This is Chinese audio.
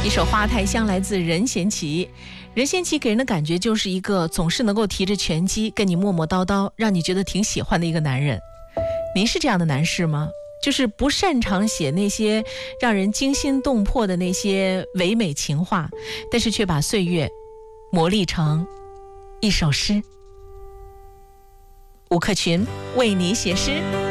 一首《花台香》来自任贤齐。任贤齐给人的感觉就是一个总是能够提着拳击跟你磨磨叨叨，让你觉得挺喜欢的一个男人。您是这样的男士吗？就是不擅长写那些让人惊心动魄的那些唯美情话，但是却把岁月磨砺成一首诗。吴克群为你写诗。